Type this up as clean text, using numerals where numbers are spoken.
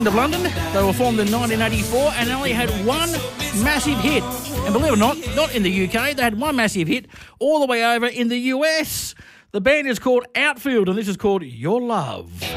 of London. They were formed in 1984 and only had one massive hit. And believe it or not in the UK, they had one massive hit all the way over in the US. The band is called Outfield and this is called Your Love.